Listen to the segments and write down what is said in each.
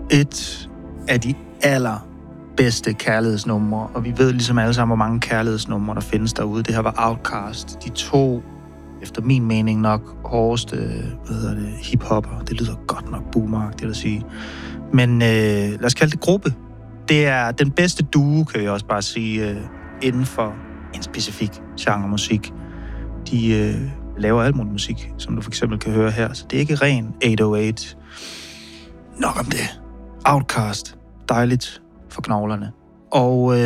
et af de allerbedste kærlighedsnumre, og vi ved ligesom alle sammen, hvor mange kærlighedsnumre, der findes derude. Det her var Outkast. De to, efter min mening nok, hårdeste, hiphopper. Det lyder godt nok boomeragtigt at sige. Men lad os kalde det gruppe. Det er den bedste duo, kan vi også bare sige, inden for en specifik genre musik. De laver alt muligt musik, som du for eksempel kan høre her. Så det er ikke ren 808. Nok om det. Outkast. Dejligt for knoglerne. Og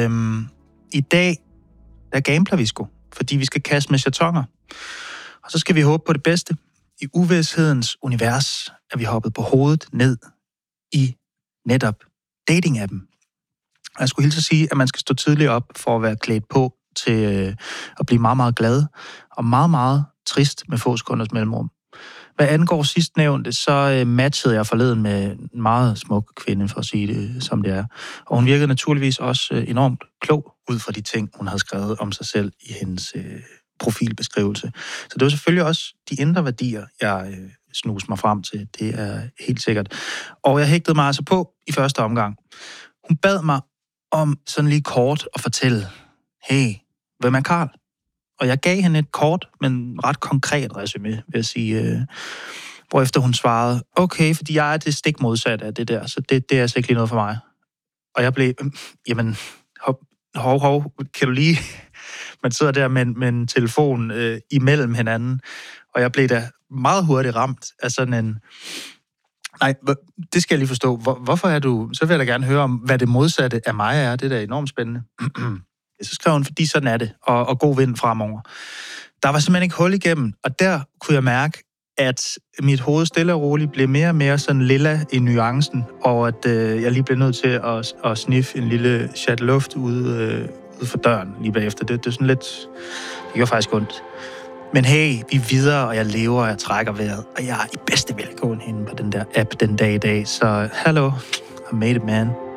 i dag, der gambler vi sgu, fordi vi skal kaste med chatonger. Og så skal vi håbe på det bedste. I uvidshedens univers er vi hoppet på hovedet ned i netop dating-appen. Og jeg skulle hilse at sige, at man skal stå tidligt op for at være klædt på til at blive meget, meget glad og meget, meget trist med få sekunders mellemrum. Hvad angår sidstnævnte, så matchede jeg forleden med en meget smuk kvinde, for at sige det, som det er. Og hun virkede naturligvis også enormt klog ud fra de ting, hun havde skrevet om sig selv i hendes profilbeskrivelse. Så det var selvfølgelig også de indre værdier, jeg snuste mig frem til. Det er helt sikkert. Og jeg hægtede mig altså på i første omgang. Hun bad mig om sådan lige kort at fortælle, hey, hvem er Karl? Og jeg gav hende et kort, men ret konkret resumé, vil jeg sige. Hvorefter hun svarede, okay, fordi jeg er det stik modsat af det der, så det er altså ikke lige noget for mig. Og jeg blev, jamen, hov, kan du lige... Man sidder der med en telefon imellem hinanden, og jeg blev da meget hurtigt ramt af sådan en... Nej, det skal jeg lige forstå. Hvorfor er du... Så vil jeg da gerne høre om, hvad det modsatte af mig er. Det er da enormt spændende. Så skrev hun, fordi sådan er det, og god vind fremover. Der var simpelthen ikke hul igennem, og der kunne jeg mærke, at mit hoved stille og roligt blev mere og mere sådan lilla i nuancen, og at jeg lige blev nødt til at sniffe en lille chat luft ude for døren lige bagefter. Det er sådan lidt... Det gør faktisk ondt. Men hey, vi er videre, og jeg lever, og jeg trækker vejret, og jeg er i bedste velgående henne på den der app den dag i dag. Så hello, I made it, man.